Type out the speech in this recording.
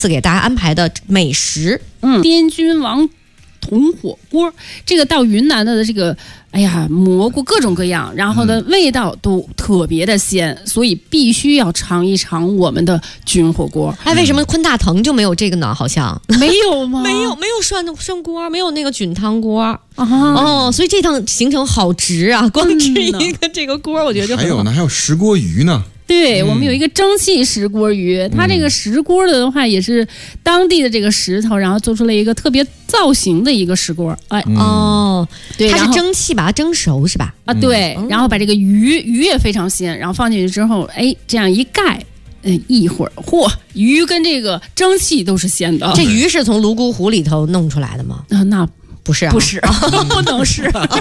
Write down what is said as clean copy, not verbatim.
给大家安排的美食。 滇君王铜火锅，这个到云南的这个，哎呀，蘑菇各种各样，然后呢，味道都特别的鲜，所以必须要尝一尝我们的菌火锅。 哎，为什么昆大藤就没有这个呢？好像没有吗？ 没有涮锅，没有那个菌汤锅啊。 所以这趟行程好值啊！光吃一个这个锅，我觉得就很好。 还有石锅鱼呢。 对，我们有一个蒸汽石锅鱼，它这个石锅的话也是当地的这个石头，然后做出了一个特别造型的一个石锅。哎，对， 它是蒸汽把它蒸熟是吧？ 啊，对，然后把这个鱼也非常鲜，然后放进去之后，哎，这样一盖。一会儿，鱼跟这个蒸汽都是鲜的。 这鱼是从泸沽湖里头弄出来的吗？ 那不是， 不能是。